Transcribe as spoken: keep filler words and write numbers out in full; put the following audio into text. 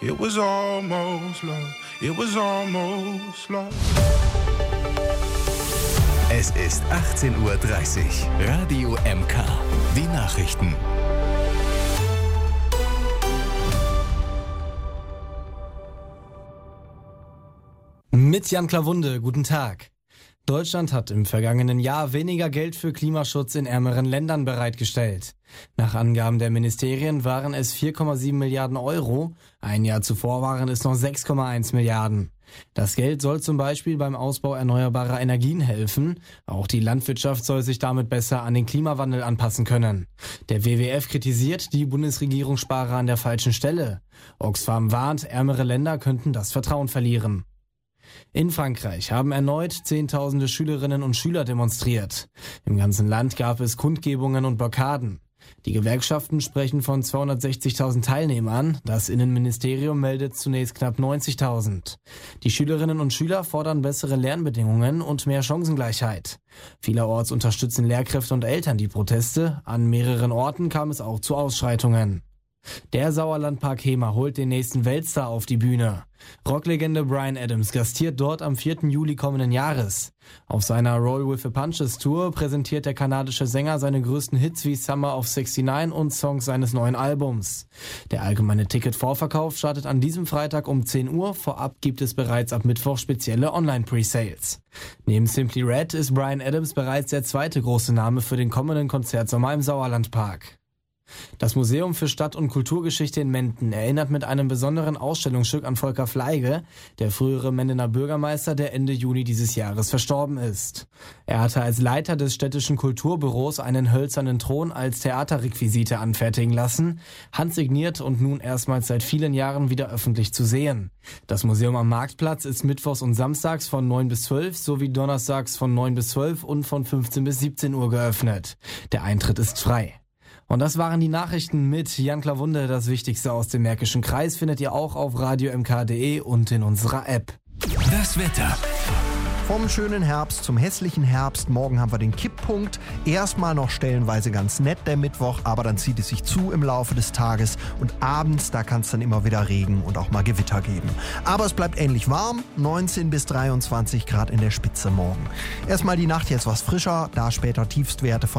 It was almost love. It was almost love. Es ist achtzehn Uhr dreißig. Radio M K. Die Nachrichten. Mit Jan Klawunde, guten Tag. Deutschland hat im vergangenen Jahr weniger Geld für Klimaschutz in ärmeren Ländern bereitgestellt. Nach Angaben der Ministerien waren es vier Komma sieben Milliarden Euro, ein Jahr zuvor waren es noch sechs Komma eins Milliarden. Das Geld soll zum Beispiel beim Ausbau erneuerbarer Energien helfen. Auch die Landwirtschaft soll sich damit besser an den Klimawandel anpassen können. Der W W F kritisiert, die Bundesregierung spare an der falschen Stelle. Oxfam warnt, ärmere Länder könnten das Vertrauen verlieren. In Frankreich haben erneut Zehntausende Schülerinnen und Schüler demonstriert. Im ganzen Land gab es Kundgebungen und Blockaden. Die Gewerkschaften sprechen von zweihundertsechzigtausend Teilnehmern. Das Innenministerium meldet zunächst knapp neunzigtausend. Die Schülerinnen und Schüler fordern bessere Lernbedingungen und mehr Chancengleichheit. Vielerorts unterstützen Lehrkräfte und Eltern die Proteste. An mehreren Orten kam es auch zu Ausschreitungen. Der Sauerlandpark Hemer holt den nächsten Weltstar auf die Bühne. Rocklegende Bryan Adams gastiert dort am vierten Juli kommenden Jahres. Auf seiner Roll with the Punches Tour präsentiert der kanadische Sänger seine größten Hits wie Summer of sixty-nine und Songs seines neuen Albums. Der allgemeine Ticketvorverkauf startet an diesem Freitag um zehn Uhr. Vorab gibt es bereits ab Mittwoch spezielle Online-Presales. Neben Simply Red ist Bryan Adams bereits der zweite große Name für den kommenden Konzertsommer im Sauerlandpark. Das Museum für Stadt- und Kulturgeschichte in Menden erinnert mit einem besonderen Ausstellungsstück an Volker Fleige, der frühere Mendener Bürgermeister, der Ende Juni dieses Jahres verstorben ist. Er hatte als Leiter des städtischen Kulturbüros einen hölzernen Thron als Theaterrequisite anfertigen lassen, handsigniert und nun erstmals seit vielen Jahren wieder öffentlich zu sehen. Das Museum am Marktplatz ist mittwochs und samstags von neun bis zwölf sowie donnerstags von neun bis zwölf und von fünfzehn bis siebzehn Uhr geöffnet. Der Eintritt ist frei. Und das waren die Nachrichten mit Jan Klawunde. Das Wichtigste aus dem Märkischen Kreis findet ihr auch auf radio m k punkt d e und in unserer App. Das Wetter. Vom schönen Herbst zum hässlichen Herbst. Morgen haben wir den Kipppunkt. Erstmal noch stellenweise ganz nett der Mittwoch, aber dann zieht es sich zu im Laufe des Tages. Und abends, da kann es dann immer wieder Regen und auch mal Gewitter geben. Aber es bleibt ähnlich warm. neunzehn bis dreiundzwanzig Grad in der Spitze morgen. Erstmal die Nacht jetzt was frischer, da später Tiefstwerte von